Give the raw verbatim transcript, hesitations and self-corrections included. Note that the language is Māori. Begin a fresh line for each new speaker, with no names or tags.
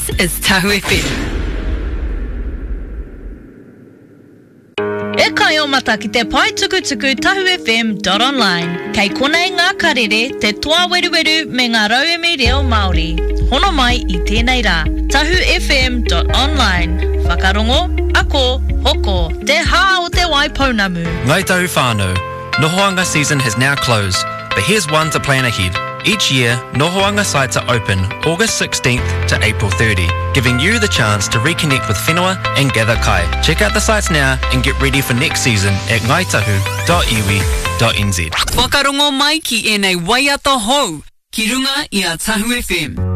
is Tahu F M. E kai o mata ki te pai tuku tuku tahu f m dot online. Kei konei ngā karere te toa weru weru me ngā rauemi reo Māori. Hono mai I tēnei rā. tahu f m dot online. Whakarongo, ako, hoko, te hā o te wai pounamu.
Ngai tahu whānau. Nohoanga season has now closed, but here's one to plan ahead. Each year, Nohoanga sites are open August sixteenth to April thirtieth, giving you the chance to reconnect with whenua and gather kai. Check out the sites now and get ready for next season at ngaitahu dot iwi dot n z.
Whakarongo mai ki e nei waiata hou, ki runga I a Tahu F M.